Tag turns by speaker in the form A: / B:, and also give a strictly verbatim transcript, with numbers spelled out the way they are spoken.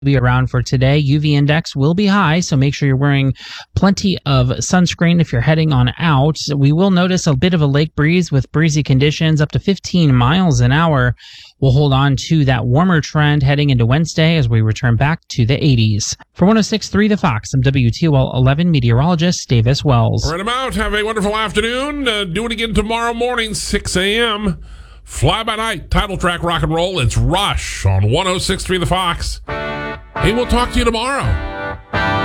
A: Be around for today. U V index will be high, so make sure you're wearing plenty of sunscreen if you're heading on out. We will notice a bit of a lake breeze with breezy conditions up to fifteen miles an hour. We'll hold on to that warmer trend heading into Wednesday as we return back to the eighties. For one oh six point three The Fox, I'm W T O L eleven meteorologist Davis Wells.
B: Right about. Have a wonderful afternoon. Uh, do it again tomorrow morning, six a.m. Fly by night, title track rock and roll. It's Rush on one oh six point three The Fox. Hey, we'll talk to you tomorrow.